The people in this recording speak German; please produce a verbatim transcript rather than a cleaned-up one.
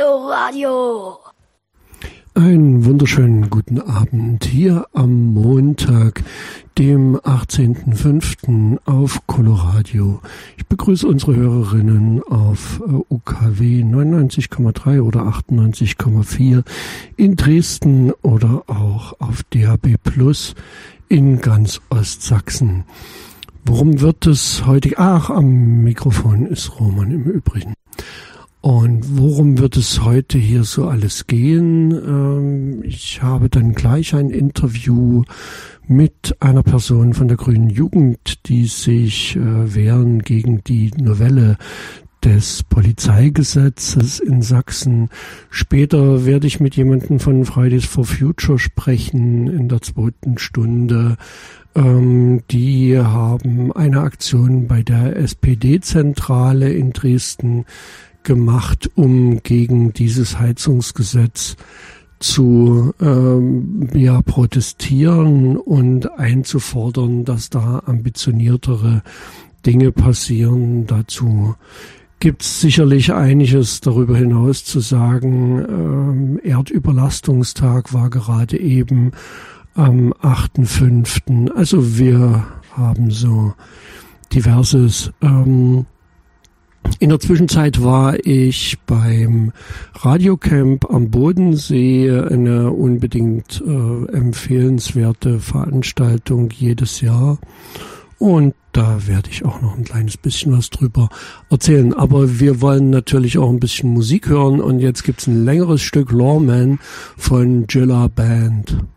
Coloradio. Einen wunderschönen guten Abend hier am Montag, dem achtzehnten fünften auf Coloradio. Ich begrüße unsere Hörerinnen auf U K W neunundneunzig Komma drei oder achtundneunzig Komma vier in Dresden oder auch auf D A B Plus in ganz Ostsachsen. Worum wird es heute? Ach, am Mikrofon ist Roman im Übrigen. Und worum wird es heute hier so alles gehen? Ich habe dann gleich ein Interview mit einer Person von der Grünen Jugend, die sich wehren gegen die Novelle des Polizeigesetzes in Sachsen. Später werde ich mit jemandem von Fridays for Future sprechen in der zweiten Stunde. Die haben eine Aktion bei der S P D-Zentrale in Dresden gemacht, um gegen dieses Heizungsgesetz zu ähm, ja, protestieren und einzufordern, dass da ambitioniertere Dinge passieren. Dazu gibt es sicherlich einiges darüber hinaus zu sagen. Ähm, Erdüberlastungstag war gerade eben am achten fünften Also wir haben so diverses. Ähm, In der Zwischenzeit war ich beim Radiocamp am Bodensee, eine unbedingt äh, empfehlenswerte Veranstaltung jedes Jahr. Und da werde ich auch noch ein kleines bisschen was drüber erzählen. Aber wir wollen natürlich auch ein bisschen Musik hören. Und jetzt gibt's ein längeres Stück Lawman von Jilla Band.